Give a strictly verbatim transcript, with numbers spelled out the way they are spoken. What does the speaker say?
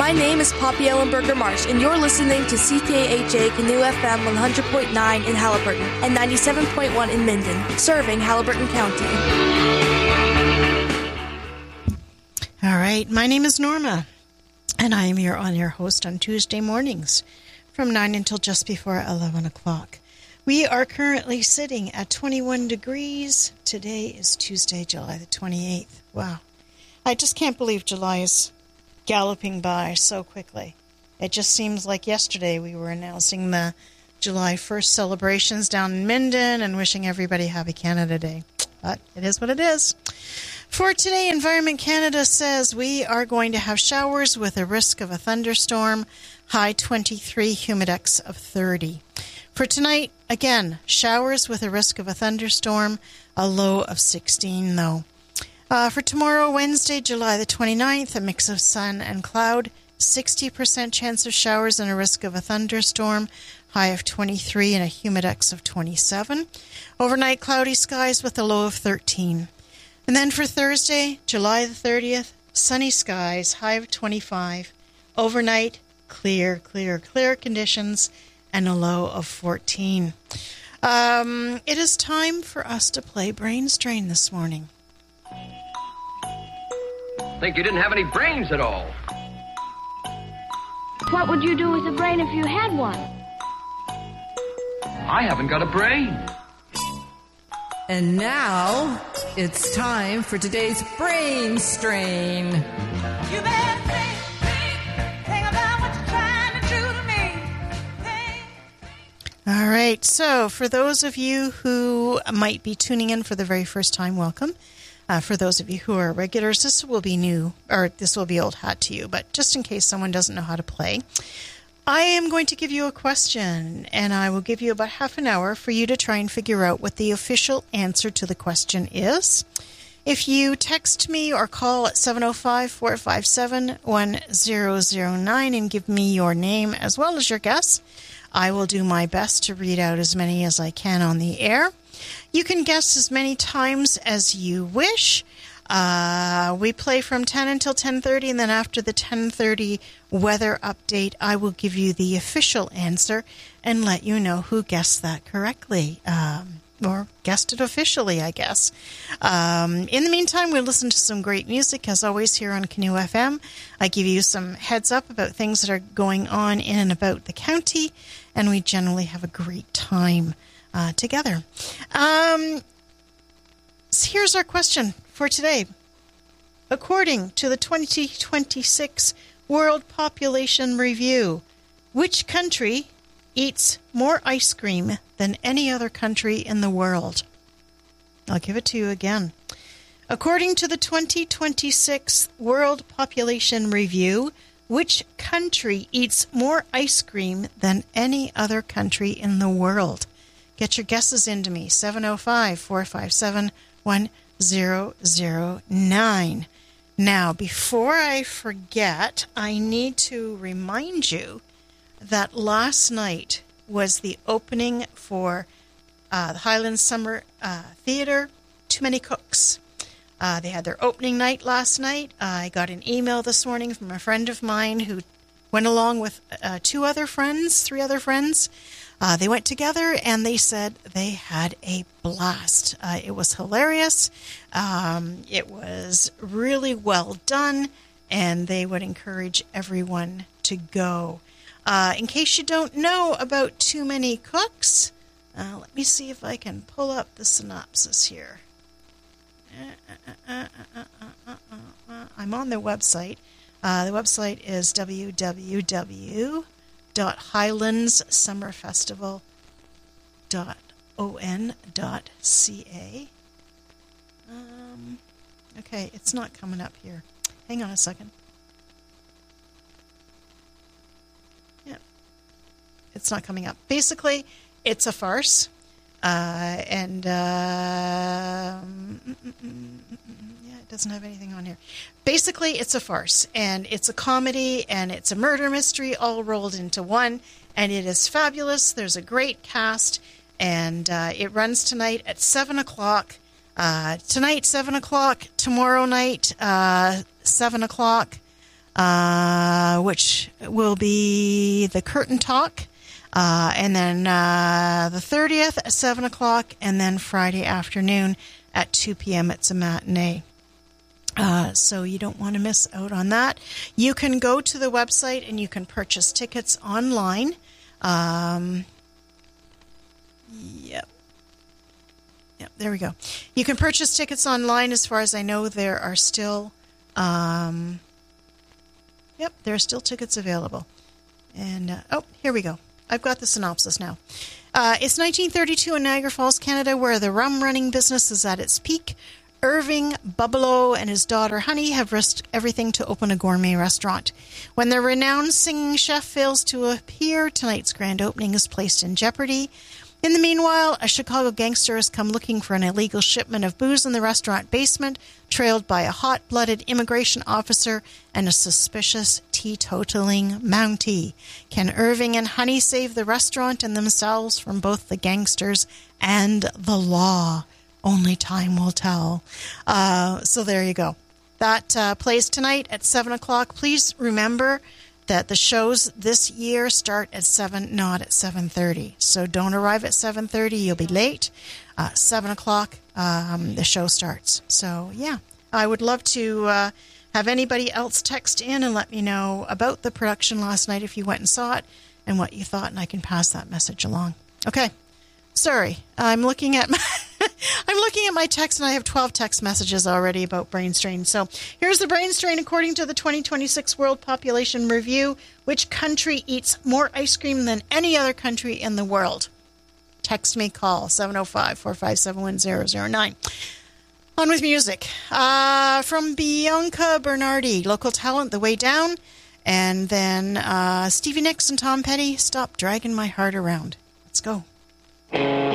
My name is Poppy Ellenberger Marsh, and you're listening to C K H A Canoe F M one hundred point nine in Haliburton and ninety-seven point one in Minden, serving Haliburton County. All right, my name is Norma, and I am your on-air host on Tuesday mornings from nine until just before eleven o'clock. We are currently sitting at twenty-one degrees. Today is Tuesday, July the twenty-eighth. Wow. I just can't believe July is galloping by so quickly. It just seems like yesterday we were announcing the July first celebrations down in Minden and wishing everybody Happy Canada Day. But it is what it is. For today, Environment Canada says we are going to have showers with a risk of a thunderstorm, high twenty-three, humidex of thirty. For tonight, again, showers with a risk of a thunderstorm, a low of sixteen, though. Uh, for tomorrow, Wednesday, July the twenty-ninth, a mix of sun and cloud, sixty percent chance of showers and a risk of a thunderstorm, high of twenty-three and a humidex of twenty-seven. Overnight, cloudy skies with a low of thirteen. And then for Thursday, July the thirtieth, sunny skies, high of twenty-five. Overnight, clear, clear, clear conditions and a low of fourteen. Um, it is time for us to play Brain Strain this morning. Think you didn't have any brains at all. What would you do with a brain if you had one? I haven't got a brain. And now, it's time for today's Brain Strain. You better think, think, think about what you're trying to do to me. Think. All right, so for those of you who might be tuning in for the very first time, welcome. Uh, for those of you who are regulars, this will be new, or this will be old hat to you, but just in case someone doesn't know how to play, I am going to give you a question, and I will give you about half an hour for you to try and figure out what the official answer to the question is. If you text me or call at seven oh five, four five seven, one zero zero nine and give me your name as well as your guess, I will do my best to read out as many as I can on the air. You can guess as many times as you wish. Uh, we play from ten until ten thirty, and then after the ten thirty weather update, I will give you the official answer and let you know who guessed that correctly, um, or guessed it officially, I guess. Um, in the meantime, we'll listen to some great music, as always, here on Canoe F M. I give you some heads up about things that are going on in and about the county, and we generally have a great time Uh, together. Um, so here's our question for today. According to the twenty twenty-six World Population Review, which country eats more ice cream than any other country in the world? I'll give it to you again. According to the twenty twenty-six World Population Review, which country eats more ice cream than any other country in the world? Get your guesses into me, seven oh five, four five seven, one zero zero nine. Now, before I forget, I need to remind you that last night was the opening for uh, the Highlands Summer uh, Theatre, Too Many Cooks. Uh, they had their opening night last night. I got an email this morning from a friend of mine who went along with uh, two other friends, three other friends. Uh, they went together, and they said they had a blast. Uh, it was hilarious. Um, it was really well done, and they would encourage everyone to go. Uh, in case you don't know about Too Many Cooks, uh, let me see if I can pull up the synopsis here. Uh, uh, uh, uh, uh, I'm on their website. Uh, the website is w w w dot highlands summer festival dot o n dot c a. Um, okay, it's not coming up here. Hang on a second. Yeah, it's not coming up. Basically, it's a farce, uh, and uh, yeah, it doesn't have anything on here. Basically, it's a farce, and it's a comedy, and it's a murder mystery all rolled into one, and it is fabulous. There's a great cast, and uh, it runs tonight at seven o'clock. Uh, tonight, seven o'clock. Tomorrow night, uh, seven o'clock. uh, which will be the Curtain Talk. Uh, and then uh, the thirtieth at seven o'clock, and then Friday afternoon at two p.m. It's a matinee. Uh, so you don't want to miss out on that. You can go to the website and you can purchase tickets online. Um, yep. Yep, there we go. You can purchase tickets online. As far as I know, there are still... Um, yep, there are still tickets available. And, uh, oh, here we go. I've got the synopsis now. Uh, it's nineteen thirty-two in Niagara Falls, Canada, where the rum running business is at its peak. Irving Bubbleau and his daughter Honey have risked everything to open a gourmet restaurant. When the renowned singing chef fails to appear, tonight's grand opening is placed in jeopardy. In the meanwhile, a Chicago gangster has come looking for an illegal shipment of booze in the restaurant basement, trailed by a hot-blooded immigration officer and a suspicious teetotaling Mountie. Can Irving and Honey save the restaurant and themselves from both the gangsters and the law? Only time will tell. Uh, so there you go. That uh, plays tonight at seven o'clock. Please remember that the shows this year start at seven, not at seven thirty. So don't arrive at seven thirty. You'll be late. Uh, seven o'clock, um, the show starts. So, yeah, I would love to uh, have anybody else text in and let me know about the production last night if you went and saw it and what you thought, and I can pass that message along. Okay. Sorry, I'm looking at my I'm looking at my text, and I have twelve text messages already about brain strain. So here's the brain strain according to the twenty twenty-six World Population Review. Which country eats more ice cream than any other country in the world? Text me, call seven oh five, four five seven, one oh oh nine. On with music. Uh, from Bianca Bernardi, local talent, The Way Down. And then uh, Stevie Nicks and Tom Petty, Stop Dragging My Heart Around. Let's go.